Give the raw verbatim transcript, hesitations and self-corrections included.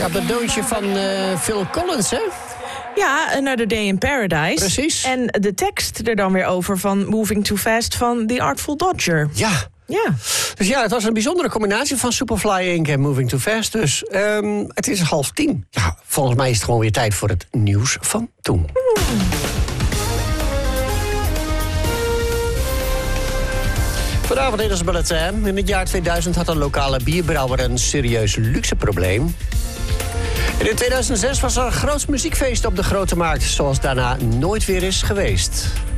Ja, dat doontje van uh, Phil Collins, hè? Ja, Another Day in Paradise. Precies. En de tekst er dan weer over van Moving Too Fast van The Artful Dodger. Ja. Ja. Dus ja, het was een bijzondere combinatie van Superfly Incorporated en Moving Too Fast. Dus um, het is half tien. Ja, volgens mij is het gewoon weer tijd voor het nieuws van toen. Mm. Vanavond in ons bulletin. In het jaar tweeduizend had een lokale bierbrouwer een serieus luxeprobleem. En in tweeduizend zes was er een groot muziekfeest op de Grote Markt, zoals daarna nooit weer is geweest.